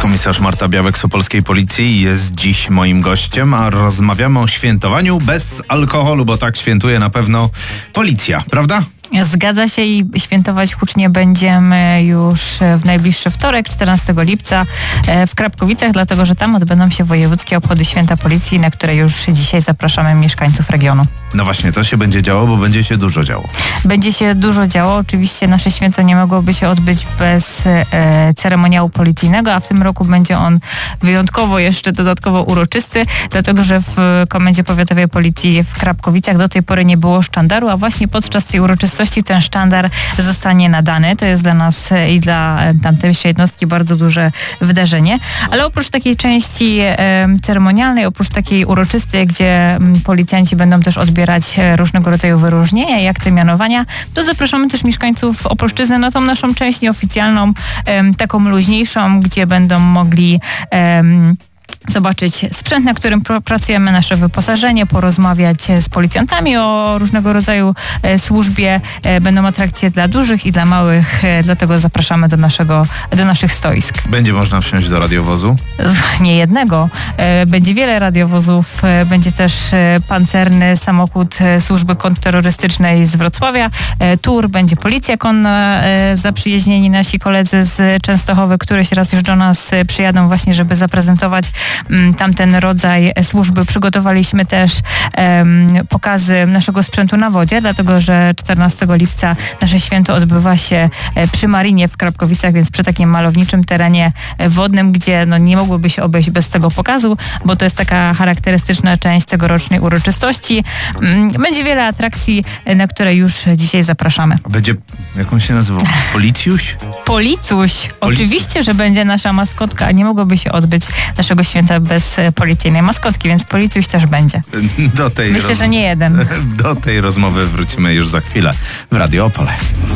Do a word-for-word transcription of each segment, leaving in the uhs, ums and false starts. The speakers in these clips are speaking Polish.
Komisarz Marta Białek z opolskiej policji jest dziś moim gościem, a rozmawiamy o świętowaniu bez alkoholu, bo tak świętuje na pewno policja, prawda? Zgadza się i świętować hucznie będziemy już w najbliższy wtorek, czternastego lipca w Krapkowicach, dlatego że tam odbędą się wojewódzkie obchody Święta Policji, na które już dzisiaj zapraszamy mieszkańców regionu. No właśnie, to się będzie działo, bo będzie się dużo działo. Będzie się dużo działo. Oczywiście nasze święto nie mogłoby się odbyć bez e, ceremoniału policyjnego, a w tym roku będzie on wyjątkowo jeszcze dodatkowo uroczysty, dlatego że w Komendzie Powiatowej Policji w Krapkowicach do tej pory nie było sztandaru, a właśnie podczas tej uroczystości ten sztandar zostanie nadany. To jest dla nas i dla tamtejszej jednostki bardzo duże wydarzenie. Ale oprócz takiej części e, ceremonialnej, oprócz takiej uroczystej, gdzie m, policjanci będą też odbierać różnego rodzaju wyróżnienia i akty mianowania, to zapraszamy też mieszkańców Opolszczyzny na tą naszą część nieoficjalną, em, taką luźniejszą, gdzie będą mogli em, zobaczyć sprzęt, na którym pr- pracujemy, nasze wyposażenie, porozmawiać z policjantami o różnego rodzaju e, służbie. E, będą atrakcje dla dużych i dla małych, e, dlatego zapraszamy do naszego, do naszych stoisk. Będzie można wsiąść do radiowozu? Nie jednego. E, będzie wiele radiowozów. E, będzie też e, pancerny samochód e, służby kontrterrorystycznej z Wrocławia. E, Tur, będzie policja konna, e, zaprzyjaźnieni nasi koledzy z Częstochowy, któryś raz już do nas e, przyjadą właśnie, żeby zaprezentować tamten rodzaj służby. Przygotowaliśmy też um, pokazy naszego sprzętu na wodzie, dlatego że czternastego lipca nasze święto odbywa się przy Marinie w Krapkowicach, więc przy takim malowniczym terenie wodnym, gdzie no, nie mogłoby się obejść bez tego pokazu, bo to jest taka charakterystyczna część tegorocznej uroczystości. Będzie wiele atrakcji, na które już dzisiaj zapraszamy. Będzie, jak on się nazywał? Policjuś? Policuś. Oczywiście, że będzie nasza maskotka, a nie mogłoby się odbyć naszego święta bez policyjnej maskotki, więc policjuś też będzie. Do tej Myślę, roz... że nie jeden. Do tej rozmowy wrócimy już za chwilę w Radio Opole.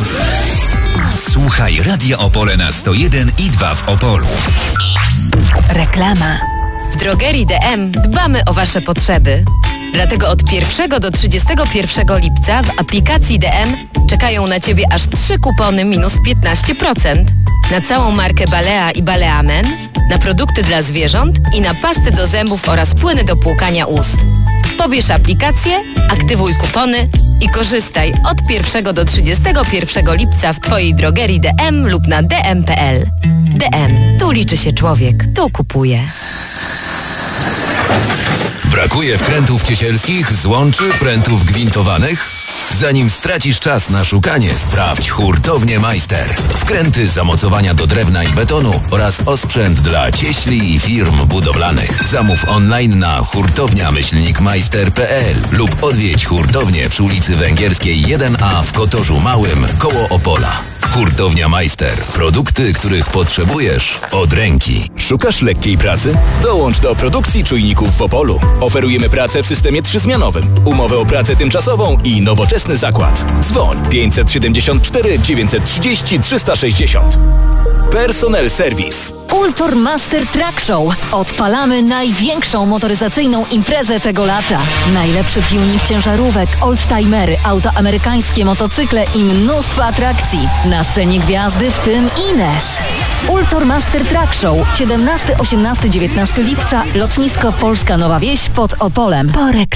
Słuchaj Radia Opole na sto jeden i dwa w Opolu. Reklama. W drogerii D M dbamy o Wasze potrzeby. Dlatego od pierwszego do trzydziestego pierwszego lipca w aplikacji D M czekają na Ciebie aż trzy kupony minus piętnaście procent. Na całą markę Balea i Baleamen, na produkty dla zwierząt i na pasty do zębów oraz płyny do płukania ust. Pobierz aplikację, aktywuj kupony i korzystaj od pierwszego do trzydziestego pierwszego lipca w Twojej drogerii D M lub na d m kropka p l. D M. Tu liczy się człowiek. Tu kupuje. Brakuje wkrętów ciesielskich, złączy, prętów gwintowanych? Zanim stracisz czas na szukanie, sprawdź Hurtownię Majster. Wkręty, zamocowania do drewna i betonu oraz osprzęt dla cieśli i firm budowlanych. Zamów online na hurtownia myślnik majster kropka p l lub odwiedź hurtownię przy ulicy Węgierskiej jeden a w Kotorzu Małym koło Opola. Hurtownia Majster. Produkty, których potrzebujesz od ręki. Szukasz lekkiej pracy? Dołącz do produkcji czujników w Opolu. Oferujemy pracę w systemie trzyzmianowym, umowę o pracę tymczasową i nowoczesny zakład. Dzwoń pięćset siedemdziesiąt cztery dziewięćset trzydzieści trzysta sześćdziesiąt. Personel Service. Ultor Master Truck Show. Odpalamy największą motoryzacyjną imprezę tego lata. Najlepszy tuning ciężarówek, oldtimery, auta amerykańskie, motocykle i mnóstwo atrakcji. Na scenie gwiazdy, w tym Ines. Ultor Master Truck Show. siedemnastego, osiemnastego, dziewiętnastego lipca. Lotnisko Polska Nowa Wieś pod Opolem. Po